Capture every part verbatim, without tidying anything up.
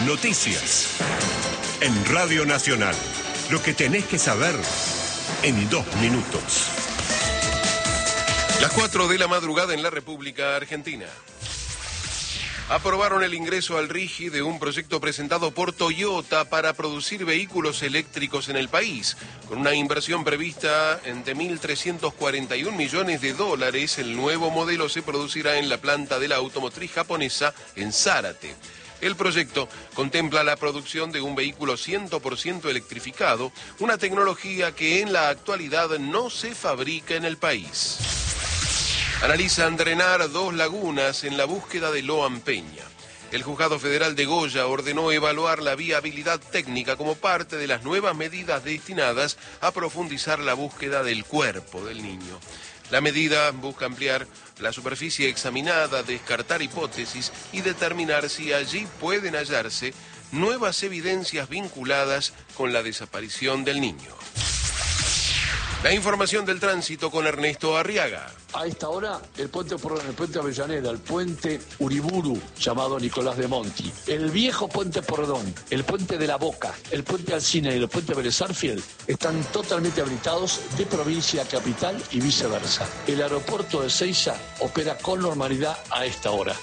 Noticias. En Radio Nacional. Lo que tenés que saber en dos minutos. Las cuatro de la madrugada en la República Argentina. Aprobaron el ingreso al RIGI de un proyecto presentado por Toyota para producir vehículos eléctricos en el país. Con una inversión prevista de mil trescientos cuarenta y un millones de dólares, el nuevo modelo se producirá en la planta de la automotriz japonesa en Zárate. El proyecto contempla la producción de un vehículo cien por ciento electrificado, una tecnología que en la actualidad no se fabrica en el país. Analizan drenar dos lagunas en la búsqueda de Loan Peña. El Juzgado Federal de Goya ordenó evaluar la viabilidad técnica como parte de las nuevas medidas destinadas a profundizar la búsqueda del cuerpo del niño. La medida busca ampliar la superficie examinada, descartar hipótesis y determinar si allí pueden hallarse nuevas evidencias vinculadas con la desaparición del niño. La información del tránsito con Ernesto Arriaga. A esta hora, el puente Porredón, el puente Avellaneda, el puente Uriburu, llamado Nicolás de Monti, el viejo puente Porredón, el puente de la Boca, el puente Alsina y el puente Vélez Sarsfield están totalmente habilitados de provincia a capital y viceversa. El aeropuerto de Ezeiza opera con normalidad a esta hora.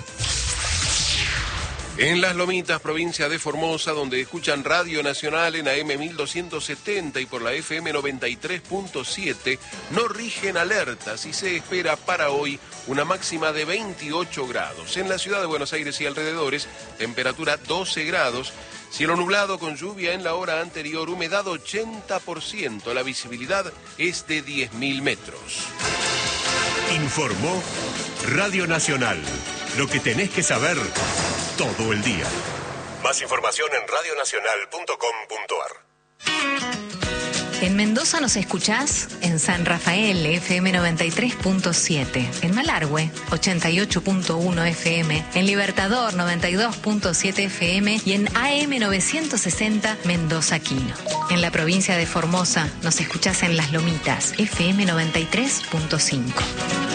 En Las Lomitas, provincia de Formosa, donde escuchan Radio Nacional en A M mil doscientos setenta y por la F M noventa y tres punto siete, no rigen alertas y se espera para hoy una máxima de veintiocho grados. En la ciudad de Buenos Aires y alrededores, temperatura doce grados, cielo nublado con lluvia en la hora anterior, humedad ochenta por ciento, la visibilidad es de diez mil metros. Informó Radio Nacional. Lo que tenés que saber todo el día. Más información en radio nacional punto com punto a r. En Mendoza nos escuchás en San Rafael, F M noventa y tres punto siete, en Malargüe, ochenta y ocho punto uno F M, en Libertador, noventa y dos punto siete F M y en A M novecientos sesenta Mendoza Quino. En la provincia de Formosa nos escuchás en Las Lomitas, F M noventa y tres punto cinco.